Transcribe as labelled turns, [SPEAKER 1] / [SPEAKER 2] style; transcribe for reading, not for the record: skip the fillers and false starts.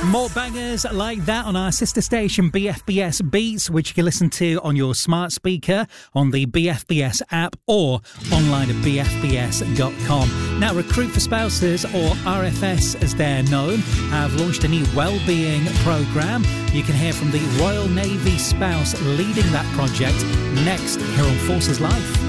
[SPEAKER 1] More bangers like that on our sister station BFBS Beats, which you can listen to on your smart speaker, on the BFBS app, or online at bfbs.com. Now, Recruit for Spouses, or RFS as they're known, have launched a new wellbeing programme. You can hear from the Royal Navy spouse leading that project next here on Forces Life.